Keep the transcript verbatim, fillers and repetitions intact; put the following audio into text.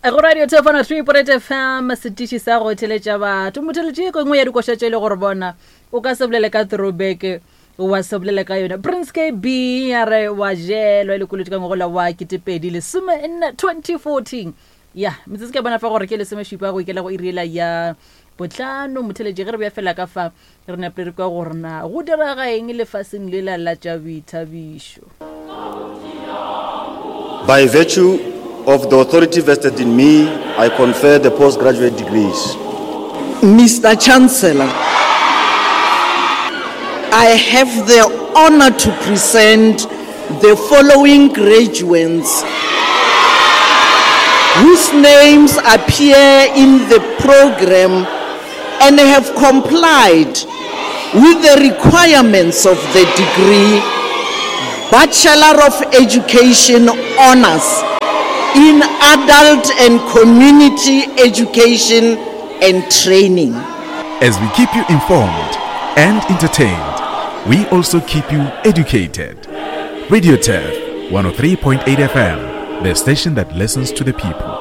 Go radio Tefana three point F M setishi sa go theletša batho motheletše ko ngwe ya dikoša tše le gore bona o ka se bolele ka throwback wa se bolele ka yona Prince K B ya re wa jelwa le kolotse ka ngola wa kitepedi le some in twenty fourteen ya metse ke bona fa gore ke le some shipa go ikela go irela ya botlano motheletše ge re bya fela ka fa re na pere kwa gore na go dira ga eng le faseng le la la tša boithabišo. By virtue of the authority vested in me, I confer the postgraduate degrees. Mister Chancellor, I have the honor to present the following graduates whose names appear in the program and have complied with the requirements of the degree Bachelor of Education Honors in Adult and Community Education and Training. As we keep you informed and entertained, we also keep you educated. Radio T E F one oh three point eight F M, the station that listens to the people.